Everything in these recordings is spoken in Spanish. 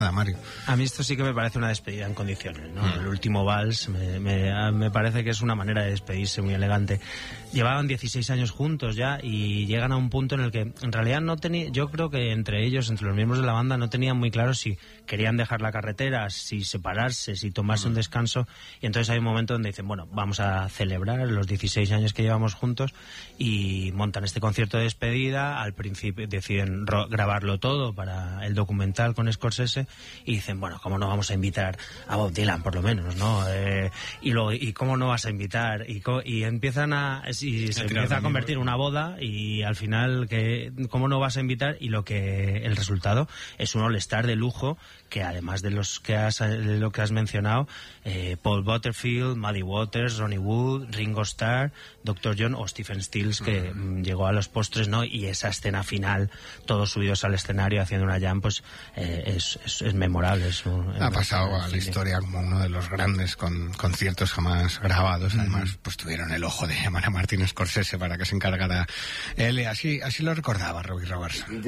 Mario. A mí esto sí que me parece una despedida en condiciones, ¿no? El último vals me parece que es una manera de despedirse muy elegante. Llevaban 16 años juntos ya y llegan a un punto en el que en realidad no tenía, yo creo que entre ellos, entre los miembros de la banda, no tenían muy claro si querían dejar la carretera, si separarse, si tomarse un descanso, y entonces hay un momento donde dicen, bueno, vamos a celebrar los 16 años que llevamos juntos, y montan este concierto de despedida. Al principio deciden grabarlo todo para el documental con Scorsese, y dicen, bueno, ¿cómo no vamos a invitar a Bob Dylan, por lo menos, ¿no? Y luego, ¿y cómo no vas a invitar? Y empiezan y se empieza a convertir en una boda, y al final, ¿cómo no vas a invitar? Y el resultado es un all-star de lujo, que además de lo que has mencionado, Paul Butterfield, Muddy Waters, Ronnie Wood, Ringo Starr, Dr. John o Stephen Stills, que llegó a los postres, ¿no? Y esa escena final, todos subidos al escenario haciendo una jam, pues es memorable. Ha pasado a la historia como uno de los grandes conciertos jamás grabados. Además, pues tuvieron el ojo de llamar a Martin Scorsese para que se encargara él, y así lo recordaba Robbie Robertson.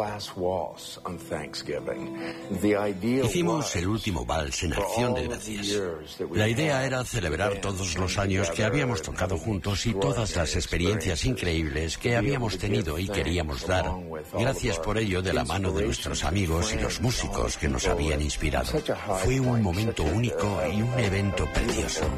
Hicimos el último vals en Acción de Gracias. La idea era celebrar todos los años que habíamos tocado juntos y todas las experiencias increíbles que habíamos tenido y queríamos dar. Gracias por ello, de la mano de nuestros amigos y los músicos que nos habían inspirado. Fue un momento único y un evento precioso.